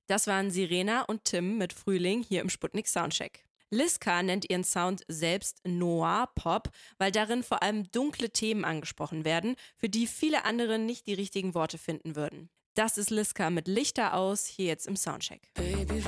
Das waren Sirena und Tim mit Frühling hier im Sputnik Soundcheck. Liska nennt ihren Sound selbst Noir-Pop, weil darin vor allem dunkle Themen angesprochen werden, für die viele andere nicht die richtigen Worte finden würden. Das ist Liska mit Lichter aus, hier jetzt im Soundcheck. Baby,